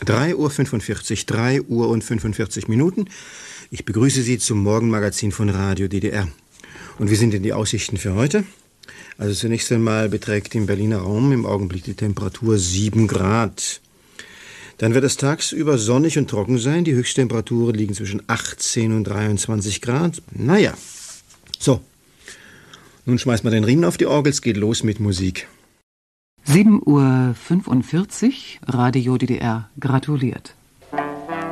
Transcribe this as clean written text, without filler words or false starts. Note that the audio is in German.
3:45 Uhr, 3 Uhr und 45 Minuten. Ich begrüße Sie zum Morgenmagazin von Radio DDR. Und wie sind denn die Aussichten für heute? Also zunächst einmal beträgt im Berliner Raum im Augenblick die Temperatur 7 Grad. Dann wird es tagsüber sonnig und trocken sein. Die Höchsttemperaturen liegen zwischen 18 und 23 Grad. Naja, so. Nun schmeißt man den Riemen auf die Orgel, es geht los mit Musik. 7:45 Uhr, Radio DDR gratuliert.